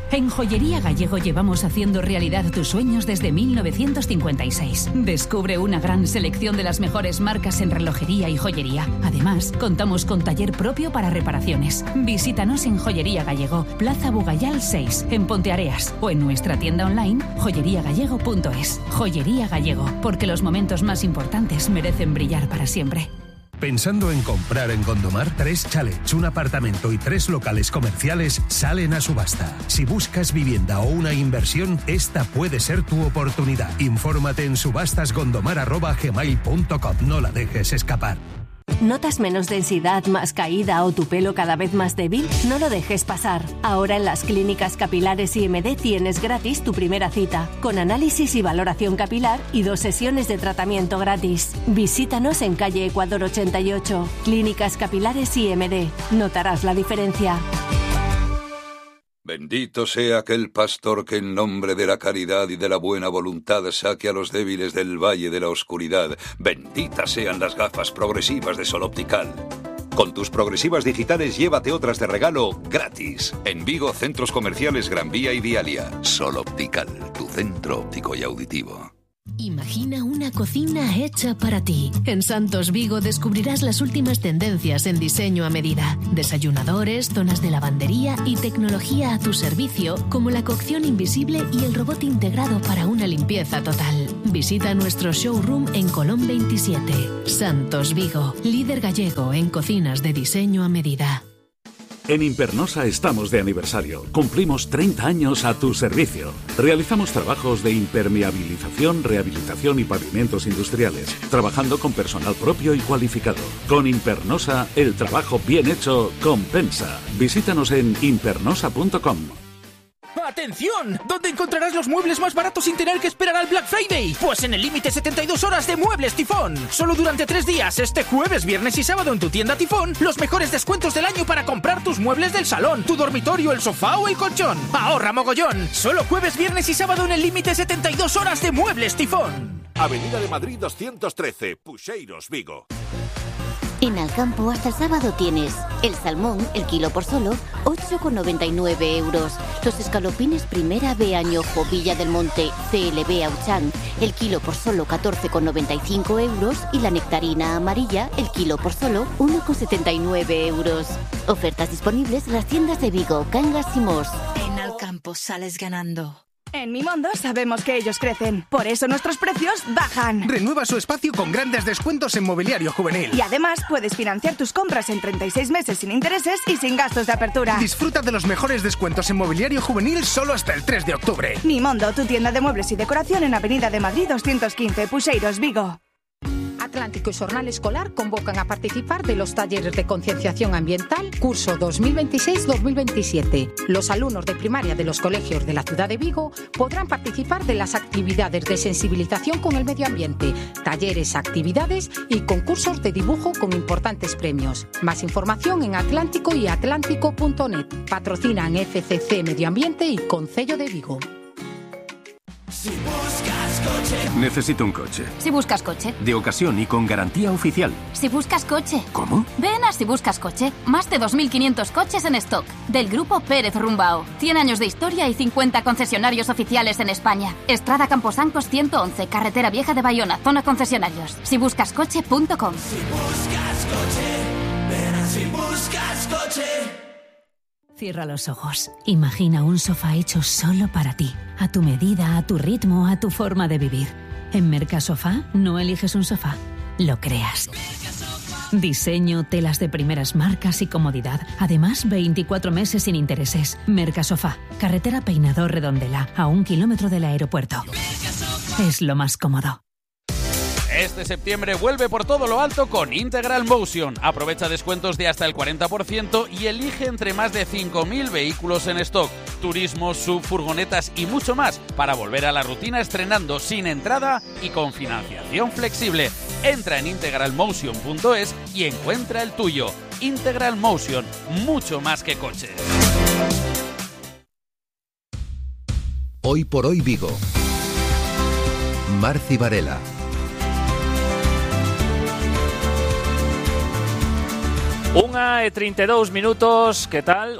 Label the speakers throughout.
Speaker 1: En Joyería Gallego llevamos haciendo realidad tus sueños desde 1956. Descubre una gran selección de las mejores marcas en relojería y joyería. Además, contamos con taller propio para reparaciones. Visítanos en Joyería Gallego, Plaza Bugayal 6, en Ponteareas, o en nuestra tienda online joyeriagallego.es. Joyería Gallego, porque los momentos más importantes merecen brillar para siempre.
Speaker 2: ¿Pensando en comprar en Gondomar? 3 chalets, un apartamento y 3 locales comerciales salen a subasta. Si buscas vivienda o una inversión, esta puede ser tu oportunidad. Infórmate en subastasgondomar@gmail.com. No la dejes escapar.
Speaker 3: ¿Notas menos densidad, más caída o tu pelo cada vez más débil? No lo dejes pasar. Ahora en las clínicas capilares IMD tienes gratis tu primera cita, con análisis y valoración capilar y 2 sesiones de tratamiento gratis. Visítanos en calle Ecuador 88. Clínicas Capilares IMD. Notarás la diferencia.
Speaker 4: Bendito sea aquel pastor que en nombre de la caridad y de la buena voluntad saque a los débiles del valle de la oscuridad. Benditas sean las gafas progresivas de Sol Optical. Con tus progresivas digitales llévate otras de regalo gratis. En Vigo, centros comerciales Gran Vía y Vialia. Sol Optical, tu centro óptico y auditivo.
Speaker 5: Imagina una cocina hecha para ti. En Santos Vigo descubrirás las últimas tendencias en diseño a medida. Desayunadores, zonas de lavandería y tecnología a tu servicio, como la cocción invisible y el robot integrado para una limpieza total. Visita nuestro showroom en Colón 27. Santos Vigo, líder gallego en cocinas de diseño a medida.
Speaker 6: En Impernosa estamos de aniversario. Cumplimos 30 años a tu servicio. Realizamos trabajos de impermeabilización, rehabilitación y pavimentos industriales, trabajando con personal propio y cualificado. Con Impernosa, el trabajo bien hecho compensa. Visítanos en impernosa.com.
Speaker 7: ¡Atención! ¿Dónde encontrarás los muebles más baratos sin tener que esperar al Black Friday? Pues en el límite 72 horas de Muebles Tifón. Solo durante 3 días, este jueves, viernes y sábado en tu tienda Tifón, los mejores descuentos del año para comprar tus muebles del salón, tu dormitorio, el sofá o el colchón. ¡Ahorra mogollón! Solo jueves, viernes y sábado en el límite 72 horas de Muebles Tifón.
Speaker 8: Avenida de Madrid 213, Puxeiros, Vigo.
Speaker 9: En Alcampo hasta el sábado tienes el salmón, el kilo por solo 8,99 €. Los escalopines primera B Añojo Villa del Monte CLB Auchan, el kilo por solo 14,95 € y la nectarina amarilla, el kilo por solo 1,79 €. Ofertas disponibles en las tiendas de Vigo, Cangas y Mos.
Speaker 10: En Alcampo sales ganando.
Speaker 11: En Mimondo sabemos que ellos crecen, por eso nuestros precios bajan.
Speaker 12: Renueva su espacio con grandes descuentos en mobiliario juvenil.
Speaker 11: Y además puedes financiar tus compras en 36 meses sin intereses y sin gastos de apertura.
Speaker 12: Disfruta de los mejores descuentos en mobiliario juvenil solo hasta el 3 de octubre.
Speaker 11: Mimondo, tu tienda de muebles y decoración en Avenida de Madrid 215, Puxeiros, Vigo.
Speaker 13: Atlántico y Xornal Escolar convocan a participar de los talleres de concienciación ambiental curso 2026-2027. Los alumnos de primaria de los colegios de la ciudad de Vigo podrán participar de las actividades de sensibilización con el medio ambiente, talleres, actividades y concursos de dibujo con importantes premios. Más información en Atlántico y atlántico.net. Patrocinan FCC Medio Ambiente y Concello de Vigo.
Speaker 14: Si buscas coche.
Speaker 15: Necesito un coche.
Speaker 14: Si buscas coche.
Speaker 15: De ocasión y con garantía oficial.
Speaker 14: Si buscas coche.
Speaker 15: ¿Cómo?
Speaker 14: Ven a Si buscas coche. Más de 2.500 coches en stock. Del grupo Pérez Rumbao. 100 años de historia y 50 concesionarios oficiales en España. Estrada Camposancos 111, Carretera Vieja de Bayona, zona concesionarios. Sibuscascoche.com. Si buscas coche. Ven a Si buscas coche.
Speaker 1: Cierra los ojos. Imagina un sofá hecho solo para ti. A tu medida, a tu ritmo, a tu forma de vivir. En Mercasofá no eliges un sofá, lo creas. Diseño, telas de primeras marcas y comodidad. Además, 24 meses sin intereses. Mercasofá, carretera Peinador Redondela, a 1 kilómetro del aeropuerto. Es lo más cómodo.
Speaker 16: Este septiembre vuelve por todo lo alto con Integral Motion. Aprovecha descuentos de hasta el 40% y elige entre más de 5.000 vehículos en stock, turismo, sub, furgonetas y mucho más para volver a la rutina estrenando sin entrada y con financiación flexible. Entra en integralmotion.es y encuentra el tuyo. Integral Motion, mucho más que coches.
Speaker 17: Hoy por hoy Vigo. Marci Varela.
Speaker 18: 1:32, que tal?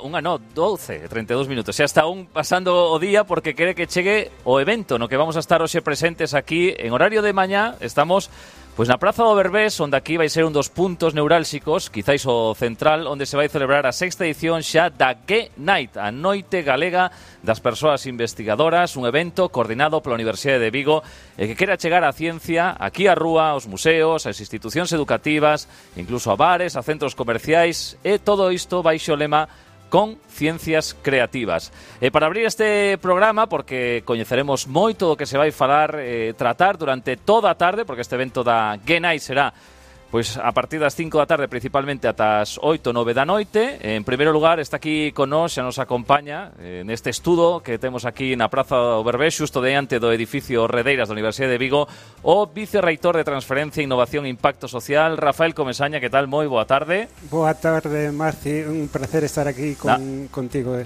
Speaker 18: 12:32. Xa está un pasando o día porque quere que chegue o evento no que vamos a estar hoxe presentes aquí en horario de mañá. Estamos pois na Praza do Berbés, onde aquí vai ser un dos puntos neurálxicos, quizáis o central, onde se vai celebrar a sexta edición xa da G-Night, a Noite Galega das Persoas Investigadoras, un evento coordinado pola Universidade de Vigo e que quere chegar a ciencia aquí á rúa, aos museos, ás institucións educativas, incluso a bares, a centros comerciais, e todo isto baixo o lema con ciencias creativas. Para abrir este programa, porque coñeceremos moito do que se vai falar, tratar durante toda a tarde, porque este evento da G-Night será pois a partir das 5 da tarde, principalmente ata as 8, 9 da noite. En primeiro lugar, está aquí con nós, xa nos acompaña neste estudo que temos aquí na Praza do Berbés, xusto diante do edificio Redeiras da Universidade de Vigo, o vicerreitor de Transferencia, Innovación e Impacto Social, Rafael Comesaña. Que tal? Moi boa tarde.
Speaker 19: Boa tarde, Marci. Un placer estar aquí contigo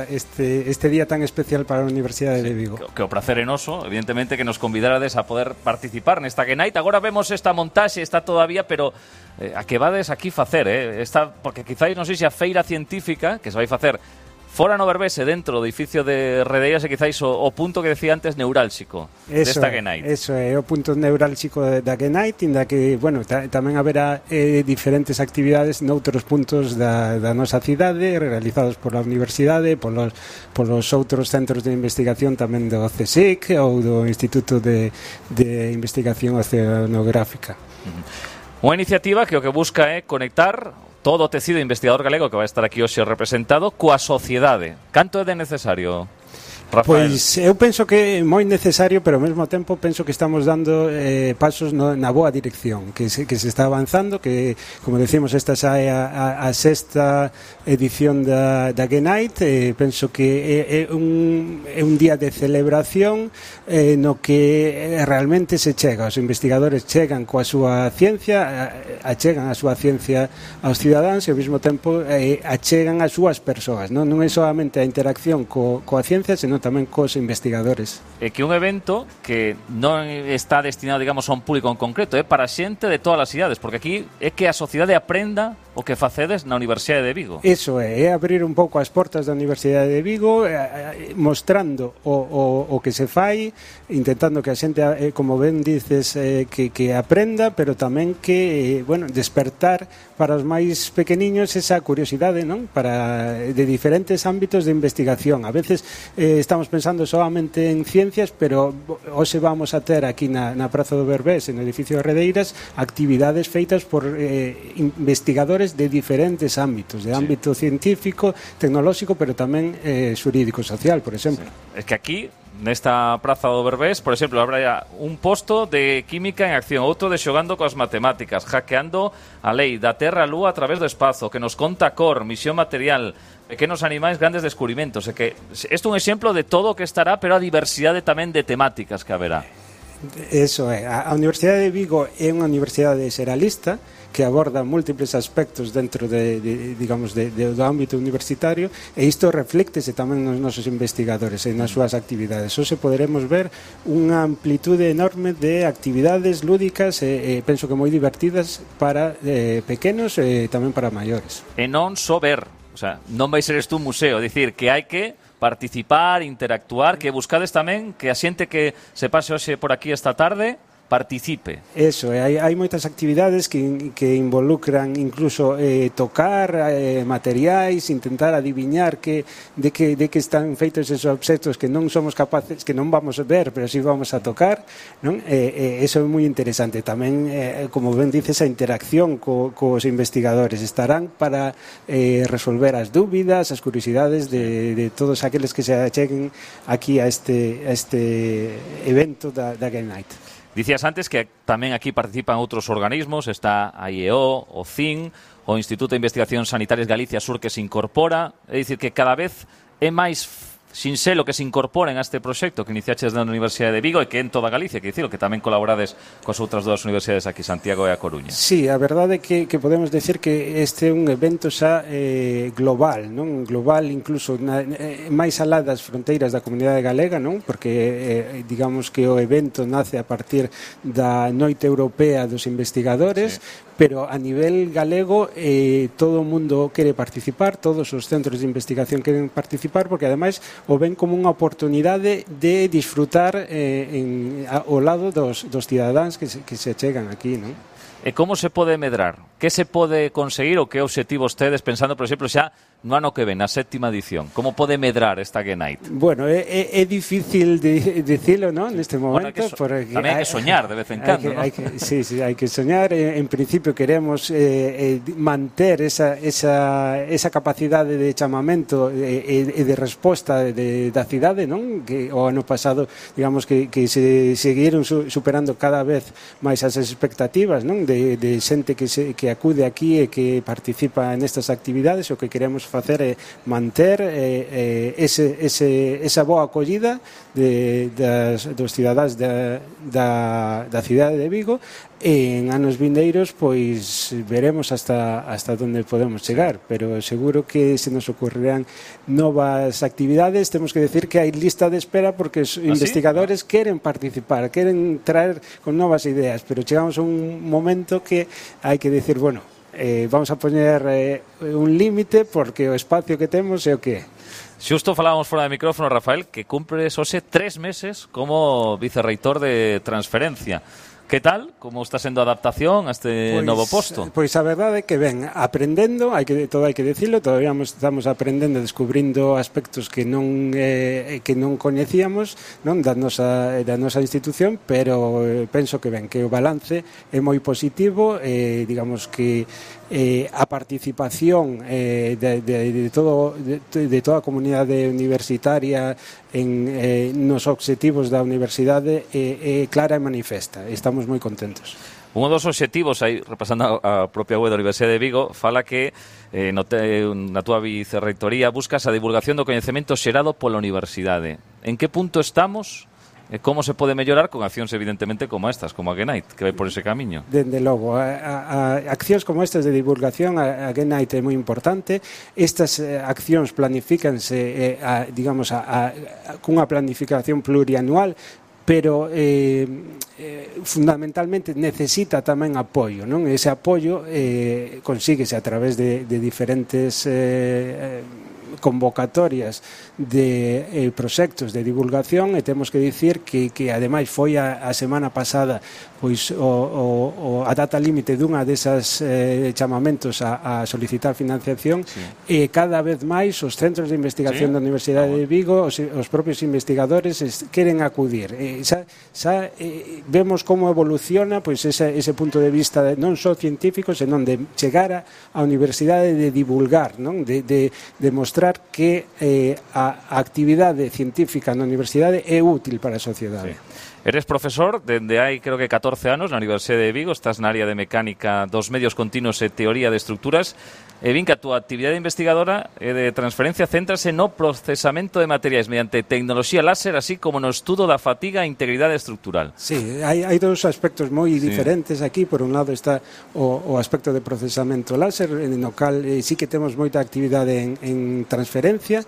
Speaker 19: este día tan especial para a Universidade de Vigo.
Speaker 18: Que o placer é noso, evidentemente, que nos convidarades a poder participar nesta G-Night. Agora vemos esta montaxe, está todavía, pero a que vades aquí facer, porque quizáis non sei se a feira científica que se vai facer fora no Berbés e dentro do edificio de Redeiras e quizáis o punto que decía antes neurálxico desta G-Night.
Speaker 19: Eso é o punto neurálxico da G-Night, inda que, bueno, tamén haberá diferentes actividades noutros puntos da nosa cidade realizados pola Universidade, polos outros centros de investigación tamén do CSIC ou do Instituto de Investigación Oceanográfica.
Speaker 18: Unha iniciativa que o que busca é conectar todo o tecido investigador galego que vai estar aquí hoxe representado coa sociedade. Canto é de necesario, Rafael?
Speaker 19: Pois eu penso que é moi necesario, pero ao mesmo tempo penso que estamos dando pasos na boa dirección, que se está avanzando, que, como decimos, esta xa é a sexta edición da G-Night. Penso que é un día de celebración no que realmente se chega, os investigadores chegan coa súa ciencia, achegan a súa ciencia aos cidadáns e ao mesmo tempo achegan as súas persoas, non é solamente a interacción coa ciencia, senón tamén cos investigadores.
Speaker 18: É que un evento que non está destinado, digamos, a un público en concreto, é para xente de todas as idades, porque aquí é que a sociedade aprenda o que facedes na Universidade de Vigo.
Speaker 19: Iso é abrir un pouco as portas da Universidade de Vigo, mostrando o que se fai, intentando que a xente, como ben dices, que aprenda, pero tamén que, bueno, despertar para os máis pequeniños esa curiosidade, non? De diferentes ámbitos de investigación. A veces estamos pensando solamente en ciencias, pero hoxe vamos a ter aquí na Praza do Berbés, no edificio de Redeiras, actividades feitas por investigadores de diferentes ámbitos, de ámbito científico, tecnolóxico, pero tamén xurídico social, por exemplo.
Speaker 18: É que aquí, nesta Praza do Berbés, por exemplo, habrá un posto de química en acción, outro de xogando coas matemáticas, hackeando a lei da Terra a Lúa a través do espazo, que nos conta cor, misión material, pequenos animais, grandes descubrimentos. É que isto é un exemplo de todo o que estará, pero a diversidade tamén de temáticas que haberá.
Speaker 19: Eso é. A Universidade de Vigo é unha universidade xeralista que aborda múltiples aspectos dentro do ámbito universitario, e isto refléctese tamén nos nosos investigadores e nas súas actividades. Hoxe poderemos ver unha amplitude enorme de actividades lúdicas e penso que moi divertidas para pequenos e tamén para maiores.
Speaker 18: E non só ver, o sea, non vai ser isto un museo, dicir que hai que participar, interactuar, que buscades tamén que a xente que se pase hoxe por aquí esta tarde participe.
Speaker 19: Eso, hai moitas actividades que involucran incluso tocar materiais, intentar adiviñar de que están feitos esos obxectos que non somos capaces, que non vamos a ver, pero si vamos a tocar, non? Eso é moi interesante. Tamén, como ben dices, a interacción cos investigadores estarán para resolver as dúbidas, as curiosidades de todos aqueles que se acheguen aquí a este evento da G-Night.
Speaker 18: Dicías antes que tamén aquí participan outros organismos, está a IEO, o CIN, o Instituto de Investigación Sanitarias Galicia Sur, que se incorpora, é dicir que cada vez é máis sinxelo que se incorporen a este proxecto que iniciaches na Universidade de Vigo e que en toda Galicia, que dicilo, que tamén colaborades coas outras dúas universidades aquí, Santiago e a Coruña.
Speaker 19: Sí, a verdade é que podemos decir que este é un evento xa global, non? Global incluso máis alá das fronteiras da comunidade galega, non? Porque digamos que o evento nace a partir da Noite Europea dos Investigadores, pero a nivel galego todo o mundo quere participar, todos os centros de investigación queren participar, porque ademais o ven como unha oportunidade de disfrutar ao lado dos cidadáns que se chegan aquí, non?
Speaker 18: E como se pode medrar? Que se pode conseguir ou que obxectivos tedes pensando, por exemplo, xa no ano que ven, na 7ª edición? Como pode medrar esta Game Night?
Speaker 19: Bueno, é difícil dicilo, ¿no? Neste momento.
Speaker 18: Bueno, tamén hai que soñar de vez en cando, ¿no?
Speaker 19: Sí, hai que soñar. En principio queremos manter esa capacidade de chamamento e de resposta da cidade, non? Que o ano pasado, digamos, que se seguiron superando cada vez máis as expectativas, non? De xente que acude aquí e que participa nestas actividades. O que queremos facer é manter esa boa acollida dos cidadáns da cidade de Vigo, e en anos vindeiros pois veremos hasta onde podemos chegar, pero seguro que se nos ocurrirán novas actividades. Temos que decir que hai lista de espera porque os investigadores queren participar, queren traer con novas ideas, pero chegamos a un momento que hai que decir, bueno, vamos a poñer un límite porque o espacio que temos é o que é.
Speaker 18: Xusto falábamos fora de micrófono, Rafael, que cumpres hoxe 3 meses como vicerreitor de transferencia. Que tal? Como está sendo a adaptación a este novo posto?
Speaker 19: Pois a verdade é que ven aprendendo, hai que decirlo, todavía estamos aprendendo, descubrindo aspectos que non coñecíamos, non, da nosa institución, pero penso que ven, que o balance é moi positivo, digamos que a participación de toda a comunidade universitaria nos obxectivos da universidade é clara e manifesta. Estamos moi contentos.
Speaker 18: Un dos obxectivos, aí repasando a propia web da Universidade de Vigo, fala que na túa vicerreitoría buscas a divulgación do coñecemento xerado pola universidade. En que punto estamos? E como se pode mellorar con accións evidentemente como estas, como a Game Night, que vai por ese camiño?
Speaker 19: Dende logo, accións como estas de divulgación, a Game Night é moi importante. Estas accións planifícanse, digamos, cunha planificación plurianual, pero fundamentalmente necesita tamén apoio, non? Ese apoio consíguese a través de diferentes convocatorias de proxectos de divulgación, e temos que dicir que ademais foi a semana pasada pois a data límite dunha desas chamamentos a solicitar financiación, e cada vez máis os centros de investigación da Universidade de Vigo, os propios investigadores queren acudir. Xa vemos como evoluciona pois ese punto de vista non só científico, senón de chegar á universidade, de divulgar, non? De mostrar que a actividade científica na universidade é útil para a sociedade.
Speaker 18: Eres profesor dende hai, creo que 14 anos na Universidade de Vigo, estás na área de mecánica dos medios continuos e teoría de estructuras, e vin que a túa actividade investigadora e de transferencia céntrase no procesamento de materiais mediante tecnoloxía láser, así como no estudo da fatiga e integridade estructural.
Speaker 19: Sí, hai dous aspectos moi diferentes aquí. Por un lado está o aspecto de procesamento láser, no cal sí que temos moita actividade en transferencia,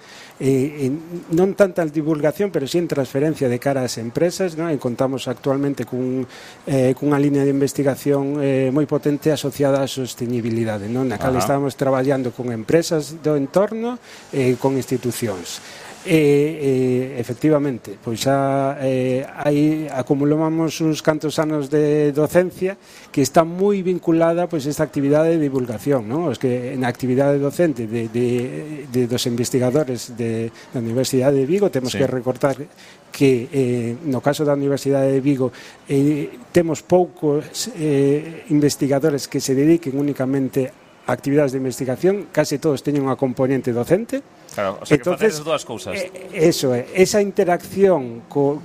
Speaker 19: non tanta en divulgación, pero sí en transferencia de cara ás empresas, non? E contamos actualmente cunha línea de investigación moi potente asociada á sostenibilidade, non? Na cal estamos traballando con empresas do entorno e con institucións. Efectivamente, pois xa aí acumulamos uns cantos anos de docencia que está moi vinculada pois esta actividade de divulgación, non? Os que na actividade docente dos investigadores da Universidade de Vigo temos que recortar que no caso da Universidade de Vigo temos poucos investigadores que se dediquen únicamente a actividades de investigación, case todos teñen unha componente docente.
Speaker 18: Claro, o sea, que facedes dúas cousas.
Speaker 19: Eso é, esa interacción co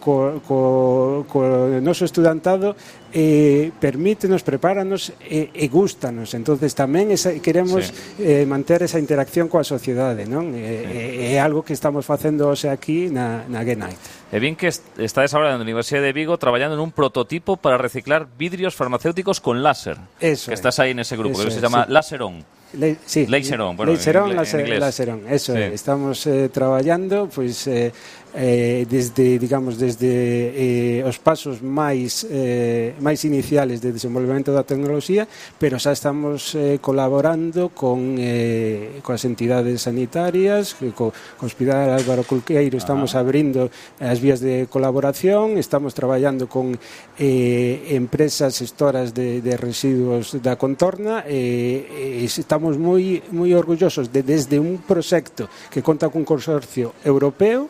Speaker 19: noso estudantado permítenos, prepáranos e gústanos. Entonces tamén queremos manter esa interacción coa sociedade, non? É algo que estamos facendo hoxe aquí na Game Night.
Speaker 18: E bien que estades agora na Universidade de Vigo traballando nun prototipo para reciclar vidrios farmacéuticos con láser.
Speaker 19: Eso
Speaker 18: que estás aí nese grupo, que se chama Láser On. Leixeron, bueno,
Speaker 19: Leixeron,
Speaker 18: en inglés.
Speaker 19: Laseron, eso
Speaker 18: Sí.
Speaker 19: estamos traballando desde os pasos máis iniciales de desenvolvemento da tecnoloxía, pero xa estamos colaborando con as entidades sanitarias, co Hospital Álvaro Cunqueiro estamos abrindo as vías de colaboración, estamos traballando con empresas xestoras de residuos da contorna, estamos moi orgullosos desde un proxecto que conta cun consorcio europeo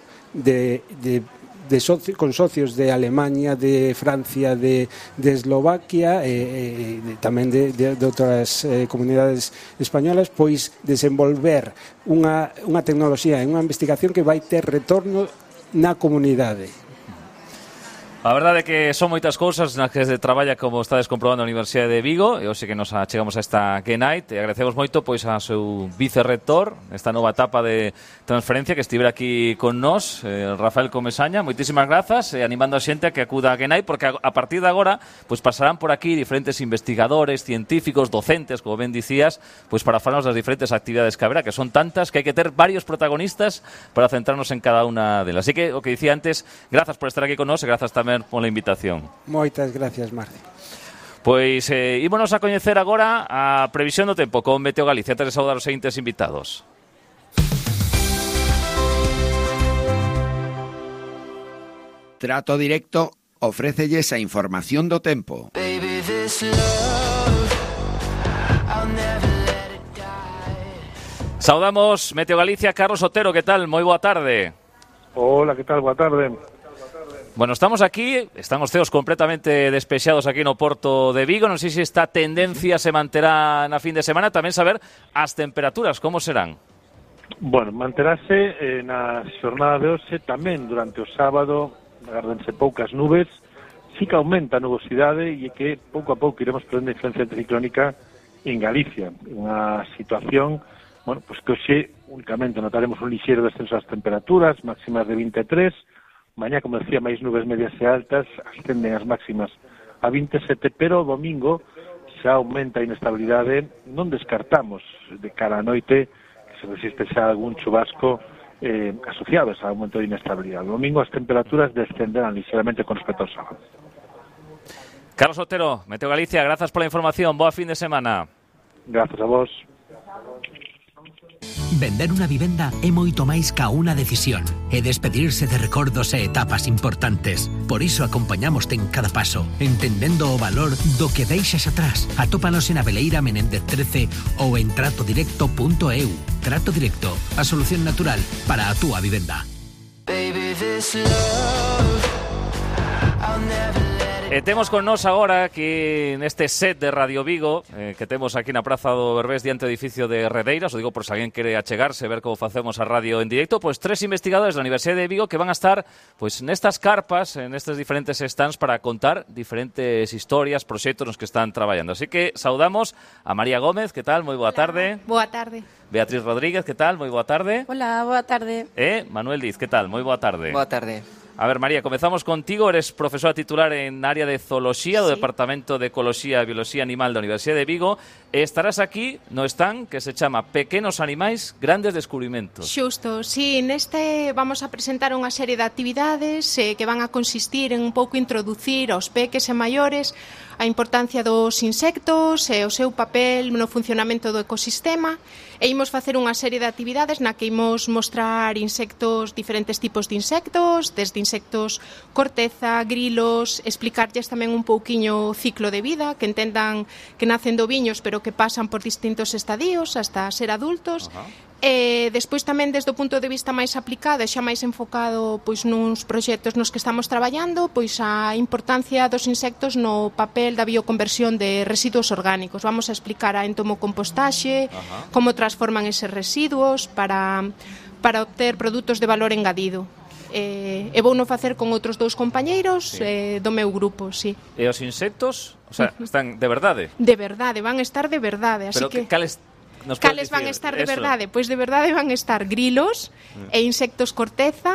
Speaker 19: con socios de Alemania, de Francia, de Eslovaquia, tamén de outras comunidades españolas, pois desenvolver unha tecnoloxía e unha investigación que vai ter retorno na comunidade.
Speaker 18: A verdade é que son moitas cousas nas que se traballa, como estades comprobando, na Universidade de Vigo, e hoxe que nos achegamos a esta G-Night, e agradecemos moito pois a seu vicerrector nesta nova etapa de transferencia que estivera aquí con nós, Rafael Comesaña. Moitísimas grazas, animando a xente a que acuda a G-Night, porque a partir de agora pois pasarán por aquí diferentes investigadores, científicos, docentes, como ben dicías, pois para falarnos das diferentes actividades que haberá, que son tantas que hai que ter varios protagonistas para centrarnos en cada unha delas. Así que, o que dicía antes, grazas por estar aquí con nós e grazas tamén pola invitación.
Speaker 19: Moitas gracias, Marci.
Speaker 18: Pois ímonos a coñecer agora a previsión do tempo con Meteo Galicia, antes de saudar os seguintes invitados.
Speaker 20: Trato Directo ofrécelles a información do tempo.
Speaker 18: Saudamos Meteo Galicia, Carlos Otero, que tal? Moi boa tarde.
Speaker 21: Hola, que tal? Boa tarde.
Speaker 18: Bueno, estamos aquí, están os ceos completamente despexados aquí no Porto de Vigo. Non sei se esta tendencia se manterá na fin de semana. Tamén saber as temperaturas, como serán?
Speaker 21: Bueno, manterase na xornada de hoxe, tamén durante o sábado, agárdense poucas nubes, sí que aumenta a nubosidade e que pouco a pouco iremos perdendo influencia anticiclónica en Galicia. Unha situación, bueno, pues que hoxe únicamente notaremos un lixeiro descenso das temperaturas, máximas de 23. Mañá, como decía, máis nubes medias e altas, ascenden as máximas a 27, pero o domingo xa aumenta a inestabilidade. Non descartamos de cara a noite que se resiste xa algún chubasco asociado a ese aumento de inestabilidade. O domingo as temperaturas descenderán ligeramente con respecto ao sábado.
Speaker 18: Carlos Otero, Meteo Galicia, grazas pola información. Boa fin de semana.
Speaker 21: Gracias a vos.
Speaker 22: Vender unha vivenda é moito máis ca unha decisión e despedirse de recordos e etapas importantes. Por iso acompañamoste en cada paso, entendendo o valor do que deixas atrás. Atópanos en Aveleira Menéndez 13 ou en tratodirecto.eu. Trato Directo, a solución natural para a túa vivenda.
Speaker 18: E temos con nós agora aquí neste set de Radio Vigo que temos aquí na Praza do Berbés diante do edificio de Redeiras. O digo por se alguén quere achegarse, ver como facemos a radio en directo. Pois tres investigadores da Universidade de Vigo que van a estar pois nestas carpas, en estes diferentes stands para contar diferentes historias, proxectos nos que están traballando. Así que saudamos a María Gómez, que tal? Moi boa tarde.
Speaker 23: Boa tarde.
Speaker 18: Beatriz Rodríguez, que tal? Moi boa tarde.
Speaker 23: Hola, boa tarde.
Speaker 18: E Manuel Diz, que tal? Moi boa tarde.
Speaker 24: Boa tarde.
Speaker 18: A ver, María, comezamos contigo. Eres profesora titular en área de zooloxía do Departamento de Ecoloxía e Bioloxía Animal da Universidade de Vigo e estarás aquí no stand que se chama Pequenos Animais, Grandes Descubrimentos.
Speaker 23: Xusto, sí, neste vamos a presentar unha serie de actividades que van a consistir en un pouco introducir aos peques e maiores a importancia dos insectos e o seu papel no funcionamento do ecosistema e imos facer unha serie de actividades na que imos mostrar insectos, diferentes tipos de insectos, desde insectos corteza, grilos, explicarlles tamén un pouquiño o ciclo de vida, que entendan que nacen de oviños pero que pasan por distintos estadios hasta ser adultos. E despois tamén desde o punto de vista máis aplicado e xa máis enfocado pois nuns proxectos nos que estamos traballando, pois a importancia dos insectos no papel da bioconversión de residuos orgánicos. Vamos a explicar a entomocompostaxe, como transforman eses residuos para obter produtos de valor engadido. E vouno facer con outros dous compañeiros do meu grupo, sí.
Speaker 18: E os insectos, o sea, están de verdade?
Speaker 23: De verdade, van estar de verdade, así que cales van a estar de verdade? Pois de verdade van a estar grilos e insectos corteza,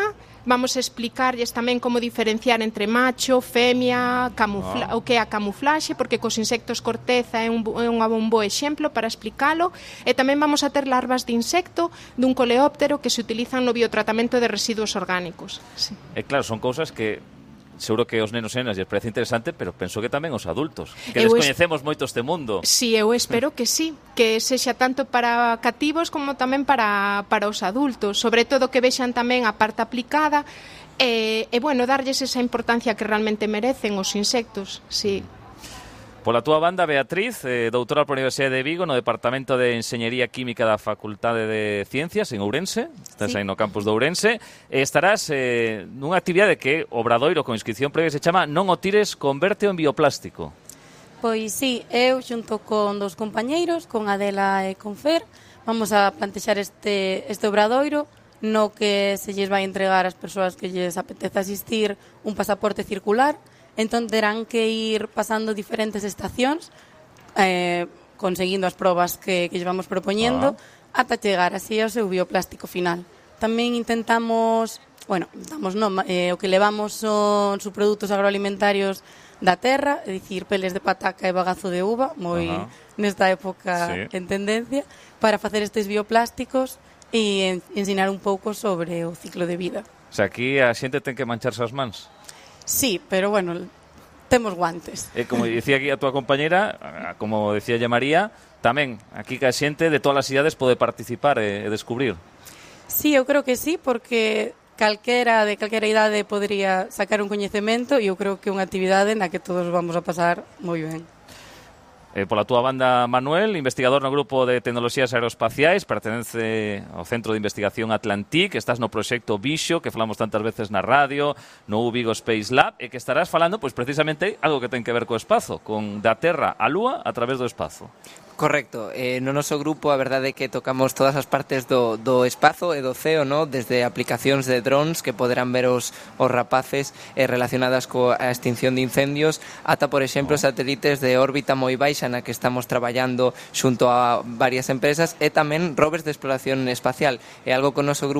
Speaker 23: Vamos a explicarlles tamén como diferenciar entre macho, femia, o que é a camuflaxe, porque cos insectos corteza é un bo exemplo para explicalo, e tamén vamos a ter larvas de insecto dun coleóptero que se utilizan no biotratamento de residuos orgánicos. Sí.
Speaker 18: E claro, son cousas que seguro que os nenos e nenas lles parece interesante, pero penso que tamén os adultos, que descoñecemos moito este mundo.
Speaker 23: Si, eu espero que sí, que sexa tanto para cativos como tamén para os adultos, sobre todo que vexan tamén a parte aplicada e bueno, darlles esa importancia que realmente merecen os insectos, sí.
Speaker 18: Pola túa banda, Beatriz, doutora pola Universidade de Vigo no Departamento de Enxeñería Química da Facultade de Ciencias en Ourense, estás aí no campus de Ourense, estarás nunha actividade que Obradoiro con inscripción previa se chama Non o tires, convérteo en bioplástico.
Speaker 2: Pois sí, eu xunto con dos compañeiros, con Adela e con Fer, vamos a plantexar este obradoiro no que se lles vai entregar ás persoas que lles apetece asistir un pasaporte circular. Entón terán que ir pasando diferentes estacións conseguindo as probas que lles vamos propoñendo ata chegar así ao seu bioplástico final. Tamén intentamos, o que levamos son subprodutos agroalimentarios da terra, é dicir, peles de pataca e bagazo de uva, moi nesta época en tendencia, para facer estes bioplásticos e ensinar un pouco sobre o ciclo de vida.
Speaker 18: O sea, aquí a xente ten que mancharse as mans.
Speaker 2: Sí, pero bueno, temos guantes.
Speaker 18: Como dicía aquí a túa compañera, como decía ya María, tamén aquí que a xente de todas as idades pode participar e descubrir.
Speaker 2: Sí, eu creo que sí, porque calquera idade podría sacar un coñecemento e eu creo que é unha actividade na que todos vamos a pasar moi ben.
Speaker 18: Pola túa banda, Manuel, investigador no Grupo de Tecnoloxías Aeroespaciais, pertenece ao Centro de Investigación Atlantic, estás no proxecto Vixo, que falamos tantas veces na radio, no Vigo Space Lab, e que estarás falando, pois precisamente, algo que ten que ver co espazo, con da Terra á Lúa a través do espazo.
Speaker 3: Correcto, no noso grupo a verdade é que tocamos todas as partes do espazo e do ceo, no? Desde aplicacións de drones que poderán ver os rapaces relacionadas coa extinción de incendios ata, por exemplo, satélites de órbita moi baixa na que estamos traballando xunto a varias empresas e tamén rovers de exploración espacial. É algo que o noso grupo